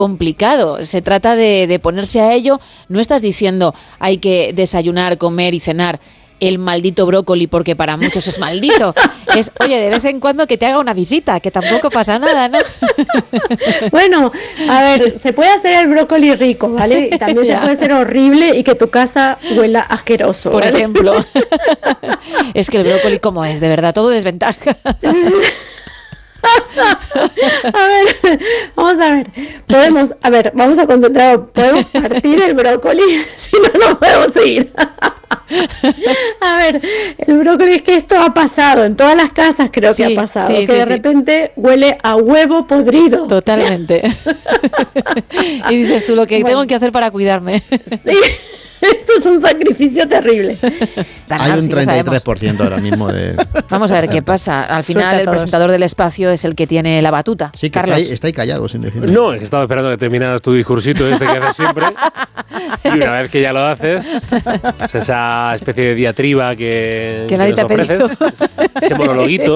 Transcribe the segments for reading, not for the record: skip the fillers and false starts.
complicado. Se trata de ponerse a ello. No estás diciendo hay que desayunar, comer y cenar el maldito brócoli porque para muchos es maldito. Es, oye, de vez en cuando que te haga una visita, que tampoco pasa nada, ¿no? Bueno, a ver, se puede hacer el brócoli rico, ¿vale? Y también se puede hacer horrible y que tu casa huela asqueroso, Por ¿vale? ejemplo. Es que el brócoli, ¿cómo es? De verdad, todo desventaja. A ver, vamos a concentrar, podemos partir el brócoli, si no podemos seguir. A ver, el brócoli, es que esto ha pasado, en todas las casas creo que ha pasado, que de repente huele a huevo podrido. Totalmente. Y dices tú, lo que tengo que hacer para cuidarme. Sí. Esto es un sacrificio terrible. Hay un 33% ahora mismo de... Vamos a ver qué pasa. Al final el presentador del espacio es el que tiene la batuta. Sí, que Carlos. está ahí callado sin decir. No, es que estaba esperando que terminaras tu discursito que haces siempre. Y una vez que ya lo haces, es esa especie de diatriba que nadie te ha pedido. Ese monologuito.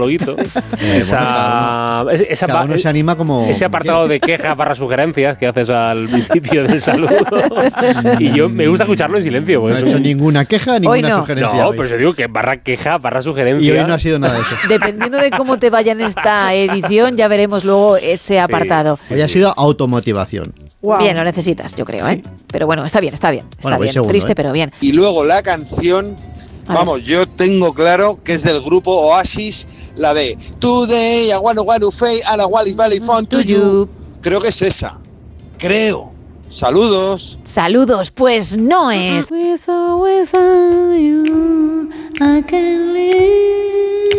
Cada uno se anima como... Ese apartado de quejas barra sugerencias que haces al principio del saludo. Y yo me gusta escucharlo en silencio. No he hecho ninguna queja, ninguna sugerencia. No, pero yo digo que barra queja, barra sugerencia. Y hoy no ha sido nada de eso. Dependiendo de cómo te vaya en esta edición, ya veremos luego ese apartado. Hoy ha sido automotivación. Wow. Bien, lo necesitas, yo creo, ¿eh? Pero bueno, está bien. Bueno, bien. segundo, Triste, pero bien. Y luego la canción, vamos, yo tengo claro que es del grupo Oasis, la de Today I wanna fade and I wanna valley fun to you. Creo que es esa. Creo. Saludos. Saludos, pues no es. With or without you, I can live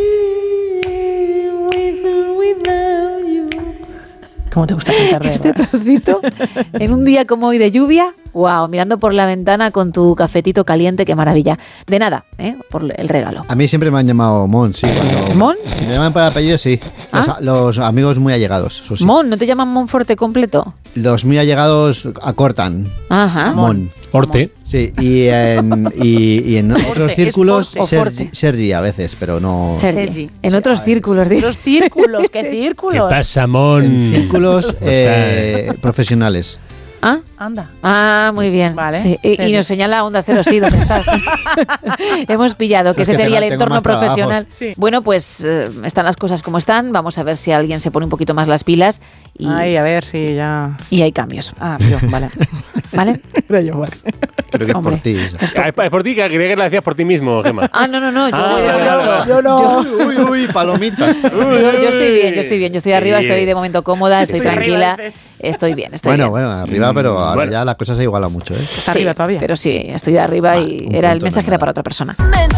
with or without you. ¿Cómo te gusta cantar? Este trocito, en un día como hoy de lluvia, wow, mirando por la ventana con tu cafetito caliente, qué maravilla. De nada, por el regalo. A mí siempre me han llamado Mon, sí. ¿Mon? Si me llaman para apellido, sí. Los amigos muy allegados, eso sí. ¿Mon? ¿No te llaman Monforte completo? Los muy allegados acortan. Ajá. Mon. Orte. Sí, y en otros círculos, Sergi a veces, pero no... Sergi. En otros círculos, digo. Los círculos, ¿qué círculos? ¿Qué pasa, Mon? En círculos profesionales. ¿Ah? Anda. Ah, muy bien. Vale. Sí. Y nos señala Onda Cero, sí, ¿dónde estás? Hemos pillado que ese sería el entorno profesional. Sí. Bueno, pues están las cosas como están. Vamos a ver si alguien se pone un poquito más las pilas. Ay, a ver si ya... Y hay cambios. Ah, yo, vale. ¿Vale? Pero yo, vale. Creo que es por ti. Es por ti, que creía que lo decías por ti mismo, Gemma. Ah, no. Yo no. Uy, palomitas. Yo estoy bien. Yo estoy arriba, estoy de momento cómoda, estoy tranquila. Estoy bien, Bueno, arriba, pero ahora ya la cosa se iguala mucho, ¿eh? Está arriba todavía. Pero sí, estoy arriba y el mensaje era para otra persona.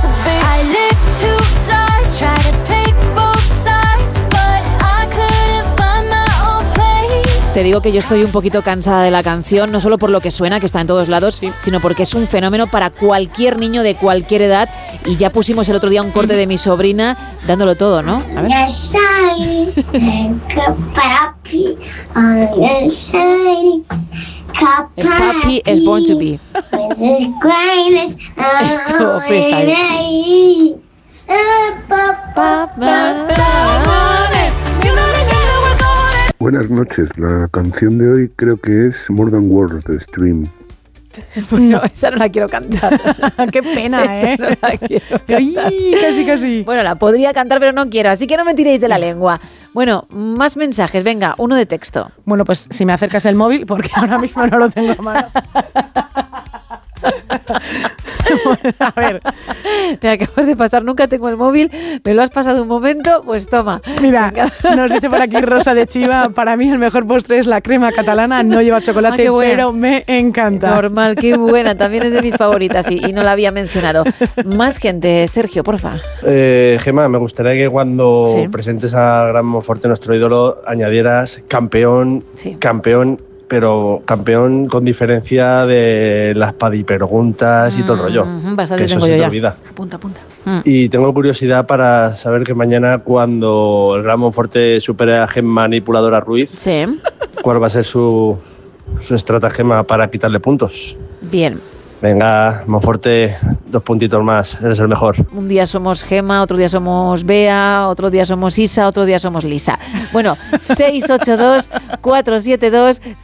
Te digo que yo estoy un poquito cansada de la canción, no solo por lo que suena, que está en todos lados, sino porque es un fenómeno para cualquier niño de cualquier edad. Y ya pusimos el otro día un corte de mi sobrina dándolo todo, ¿no? A ver. El papi es born to be. Esto freestyle. Buenas noches, la canción de hoy creo que es More Than Words de Stream. Bueno, esa no la quiero cantar. Qué pena, Esa no la quiero cantar. Ay, casi. Bueno, la podría cantar, pero no quiero, así que no me tiréis de la lengua. Bueno, más mensajes, venga, uno de texto. Bueno, pues si me acercas el móvil, porque ahora mismo no lo tengo a mano. A ver, me acabas de pasar, nunca tengo el móvil, me lo has pasado un momento, pues toma. Mira, nos dice por aquí Rosa de Chiva, para mí el mejor postre es la crema catalana, no lleva chocolate, pero me encanta. Normal, qué buena, también es de mis favoritas y no la había mencionado. Más gente, Sergio, porfa. Gemma, me gustaría que cuando presentes a Gran Monforte, nuestro ídolo, añadieras campeón, pero campeón con diferencia de las padipreguntas y todo el rollo. Bastante que tengo eso yo se te ya. olvida. Apunta. Y tengo curiosidad para saber que mañana, cuando el Gran Monforte supere a Gemma Manipuladora Ruiz, ¿cuál va a ser su estratagema para quitarle puntos? Bien. Venga, Monforte, 2 puntitos más, eres el mejor. Un día somos Gema, otro día somos Bea, otro día somos Isa, otro día somos Lisa. Bueno, 682-472